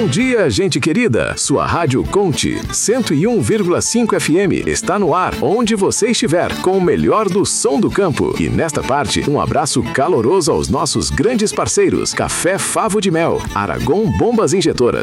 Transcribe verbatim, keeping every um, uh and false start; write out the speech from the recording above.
Bom dia, gente querida. Sua Rádio Conte cento e um vírgula cinco F M está no ar, onde você estiver, com o melhor do som do campo. E nesta parte, um abraço caloroso aos nossos grandes parceiros: Café Favo de Mel, Aragon Bombas Injetoras,